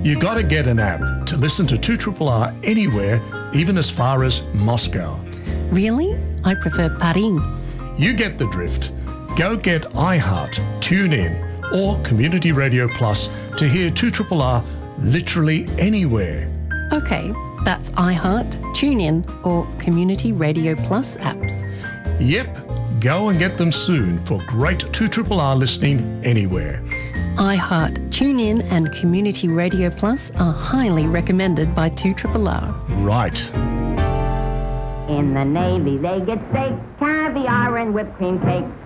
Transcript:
You gotta get an app to listen to 2RRR anywhere, even as far as Moscow. Really? I prefer Paris. You get the drift. Go get iHeart, TuneIn or Community Radio Plus to hear 2RRR literally anywhere. Okay, that's iHeart, TuneIn or Community Radio Plus apps. Yep, go and get them soon for great 2RRR listening anywhere. iHeart, TuneIn and Community Radio Plus are highly recommended by 2RRR. Right. In the Navy they get steak, caviar and whipped cream cake.